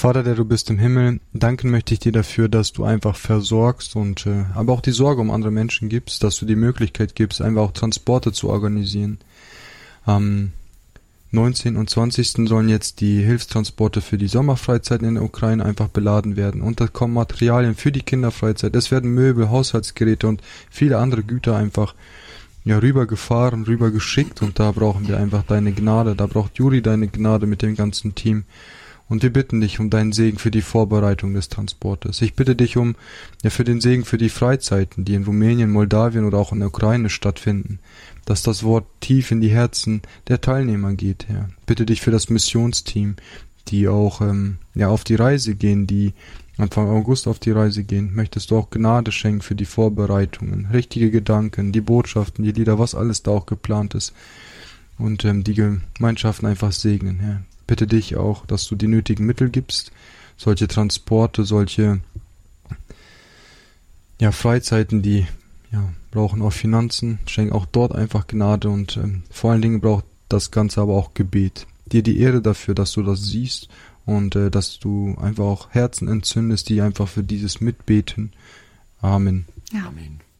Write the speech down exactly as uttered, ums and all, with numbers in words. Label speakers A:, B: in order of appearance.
A: Vater, der du bist im Himmel, danken möchte ich dir dafür, dass du einfach versorgst und äh, aber auch die Sorge um andere Menschen gibst, dass du die Möglichkeit gibst, einfach auch Transporte zu organisieren. Am neunzehnten und zwanzigsten sollen jetzt die Hilfstransporte für die Sommerfreizeiten in der Ukraine einfach beladen werden. Und da kommen Materialien für die Kinderfreizeit. Es werden Möbel, Haushaltsgeräte und viele andere Güter einfach ja rübergefahren, rübergeschickt. Und da brauchen wir einfach deine Gnade. Da braucht Juri deine Gnade mit dem ganzen Team. Und wir bitten dich um deinen Segen für die Vorbereitung des Transportes. Ich bitte dich um ja für den Segen für die Freizeiten, die in Rumänien, Moldawien oder auch in der Ukraine stattfinden. Dass das Wort tief in die Herzen der Teilnehmer geht, Herr. Bitte dich für das Missionsteam, die auch ähm, ja auf die Reise gehen, die Anfang August auf die Reise gehen. Möchtest du auch Gnade schenken für die Vorbereitungen, richtige Gedanken, die Botschaften, die Lieder, was alles da auch geplant ist. Und ähm, die Gemeinschaften einfach segnen, Herr. Bitte dich auch, dass du die nötigen Mittel gibst, solche Transporte, solche ja Freizeiten, die ja brauchen auch Finanzen, schenk auch dort einfach Gnade und ähm, vor allen Dingen braucht das Ganze aber auch Gebet. Dir die Ehre dafür, dass du das siehst und äh, dass du einfach auch Herzen entzündest, die einfach für dieses mitbeten. Amen.
B: Ja. Amen.